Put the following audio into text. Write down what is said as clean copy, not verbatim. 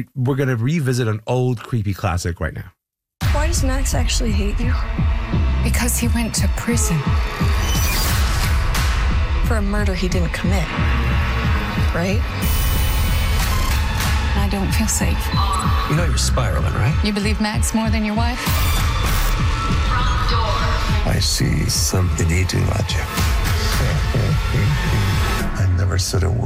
we're going to revisit an old creepy classic right now. Why does Max actually hate you? Because he went to prison. For a murder he didn't commit, right? I don't feel safe. You know you're spiraling, right? You believe Max more than your wife? I see something eating at you. I never said a word.